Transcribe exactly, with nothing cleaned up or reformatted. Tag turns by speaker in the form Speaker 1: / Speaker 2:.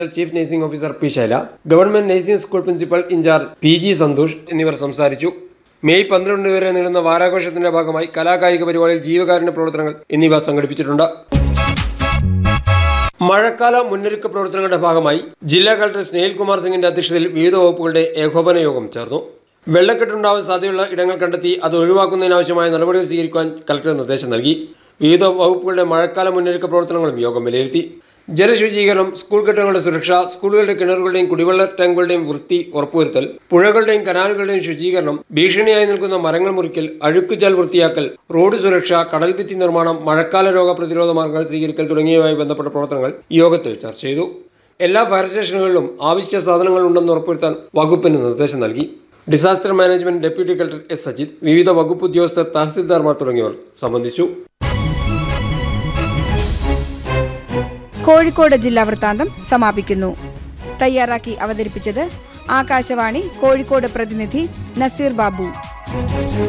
Speaker 1: Chief nursing officer P Shaila, government nursing school principal in charge P G Santhosh എന്നിവർ സംസാരിച്ചു. May പന്ത്രണ്ട് വരെ നീളുന്ന വാരാഘോഷത്തിന്റെ ഭാഗമായി കലാകായിക പരിപാടിയിൽ ജീവകാരുണ്യ പ്രവർത്തനങ്ങൾ എന്നിവ സംഘടിപ്പിച്ചിട്ടുണ്ട്. മഴക്കാല മുന്നൊരുക്ക പ്രവർത്തനങ്ങളുടെ ഭാഗമായി ജില്ലാ കളക്ടർ സ്നേഹിൽ കുമാർ സിംഗിന്റെ അധ്യക്ഷതയിൽ വിവിധ വകുപ്പുകളുടെ ഏകോപന യോഗം ചേർന്നു. വെള്ളക്കെട്ടുണ്ടാവാൻ സാധ്യതയുള്ള ഇടങ്ങൾ കണ്ടെത്തി അത് ഒഴിവാക്കുന്നതിനാവശ്യമായ നടപടികൾ സ്വീകരിക്കാൻ കളക്ടർ നിർദ്ദേശം നൽകി. വിവിധ വകുപ്പുകളുടെ മഴക്കാല മുന്നൊരുക്ക പ്രവർത്തനങ്ങളും യോഗം വിലയിരുത്തി. ജലശുചീകരണം, സ്കൂൾ കെട്ടിടങ്ങളുടെ സുരക്ഷ, സ്കൂളുകളുടെ കിണറുകളുടെയും കുടിവെള്ള ടാങ്കുകളുടെയും വൃത്തി ഉറപ്പുവരുത്തൽ, പുഴകളുടെയും കനാലുകളുടെയും ശുചീകരണം, ഭീഷണിയായി നിൽക്കുന്ന മരങ്ങൾ മുറിക്കൽ, അഴുക്കുചാൽ വൃത്തിയാക്കൽ, റോഡ് സുരക്ഷ, കടൽഭിത്തി നിർമ്മാണം, മഴക്കാല രോഗ പ്രതിരോധ മാർഗങ്ങൾ സ്വീകരിക്കൽ തുടങ്ങിയവയുമായി ബന്ധപ്പെട്ട പ്രവർത്തനങ്ങൾ യോഗത്തിൽ ചർച്ച ചെയ്തു. എല്ലാ ഫയർ സ്റ്റേഷനുകളിലും ആവശ്യ സാധനങ്ങൾ ഉണ്ടെന്ന് ഉറപ്പുവരുത്താൻ വകുപ്പിന് നിർദ്ദേശം നൽകി. Disaster management deputy collector S Sajith, വിവിധ വകുപ്പ് ഉദ്യോഗസ്ഥർ, തഹസിൽദാർമാർ തുടങ്ങിയവർ സംബന്ധിച്ചു.
Speaker 2: കോഴിക്കോട് ജില്ലാ വൃത്താന്തം സമാപിക്കുന്നു. തയ്യാറാക്കി അവതരിപ്പിച്ചത് ആകാശവാണി കോഴിക്കോട് പ്രതിനിധി നസീർ ബാബു.